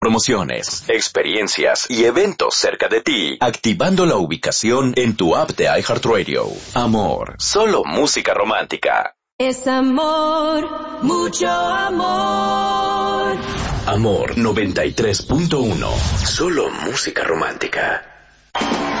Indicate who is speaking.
Speaker 1: Promociones, experiencias y eventos cerca de ti, activando la ubicación en tu app de iHeartRadio. Amor, solo música romántica.
Speaker 2: Es amor, mucho amor.
Speaker 1: Amor 93.1, solo música romántica.